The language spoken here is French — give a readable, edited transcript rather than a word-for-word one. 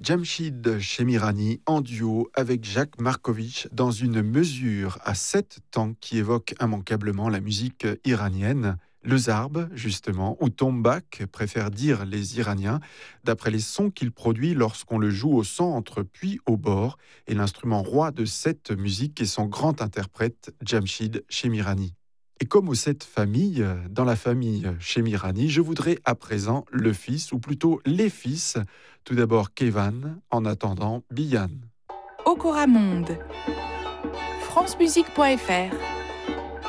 Jamshid Shemirani en duo avec Jacques Markovitch dans une mesure à 7 temps qui évoque immanquablement la musique iranienne. Le zarb, justement, ou tombak, préfèrent dire les Iraniens, d'après les sons qu'il produit lorsqu'on le joue au centre puis au bord, et l'instrument roi de cette musique est son grand interprète, Jamshid Shemirani. Et comme aux 7 familles, dans la famille Shemirani, je voudrais à présent le fils, ou plutôt les fils. Tout d'abord Kevan, en attendant Biyan. Okora Monde, francemusique.fr